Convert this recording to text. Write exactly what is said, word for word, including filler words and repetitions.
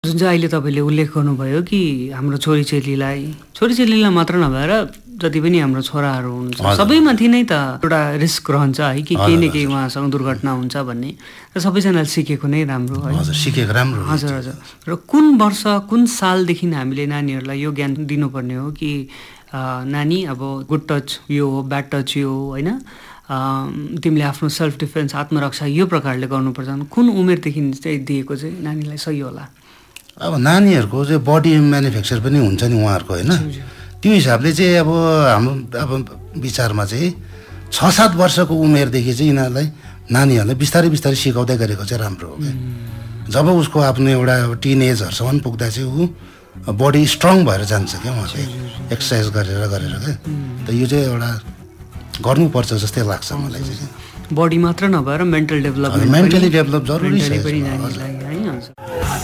जुन चाहिँ अहिले तपाईँले उल्लेख गर्नुभयो कि हाम्रो छोरीचेलीलाई छोरीचेलीलाई मात्र नभएर जति पनि हाम्रो छोराहरू हुन्छ सबैमाथि नै त एउटा रिस्क रहन्छ है कि केही न केही उहाँसँग दुर्घटना हुन्छ भन्ने र सबैजनाले सिकेको नै राम्रो है। हजुर सिकेको राम्रो। हजुर हजुर। र कुन वर्ष कुन सालदेखि हामीले नानीहरूलाई यो ज्ञान दिनुपर्ने हो कि नानी अब गुड टच यो हो ब्याड टच यो हो होइन, तिमीले आफ्नो सेल्फ डिफेन्स आत्मरक्षा यो प्रकारले गर्नुपर्छ, कुन उमेरदेखि चाहिँ दिएको चाहिँ नानीलाई सही होला? अब नानीहरूको चाहिँ बडी म्यानुफ्याक्चर पनि हुन्छ नि उहाँहरूको होइन, त्यो हिसाबले चाहिँ अब हाम्रो अब विचारमा चाहिँ छ सात वर्षको उमेरदेखि चाहिँ यिनीहरूलाई नानीहरूलाई बिस्तारै बिस्तारै सिकाउँदै गरेको चाहिँ राम्रो हो क्या। जब उसको आफ्नो एउटा टिन एजहरूसम्म पुग्दा चाहिँ ऊ बडी स्ट्रङ भएर जान्छ क्या उहाँ चाहिँ एक्सर्साइज गरेर गरेर क्या। त यो चाहिँ एउटा गर्नुपर्छ जस्तै लाग्छ मलाई चाहिँ। बडी मात्र नभएर मेन्टल डेभलपमेन्ट मेन्टली डेभलप जरुरी छ।